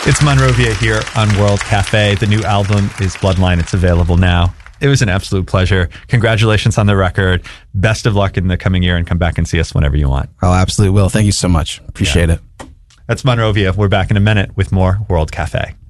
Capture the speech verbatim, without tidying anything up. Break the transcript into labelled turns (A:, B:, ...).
A: It's Monrovia here on World Cafe. The new album is Bloodline. It's available now. It was an absolute pleasure. Congratulations on the record. Best of luck in the coming year, and come back and see us whenever you want.
B: Oh, absolutely will. Thank you so much. Appreciate yeah. it.
A: That's Monrovia. We're back in a minute with more World Cafe.